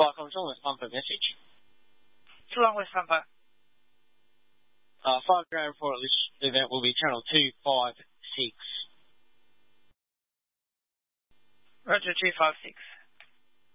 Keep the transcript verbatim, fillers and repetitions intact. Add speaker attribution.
Speaker 1: Flight Control, let's pump a message.
Speaker 2: Geelong West Pumper.
Speaker 1: Uh, five ground report at this event will be channel two five six.
Speaker 2: Roger, two five six.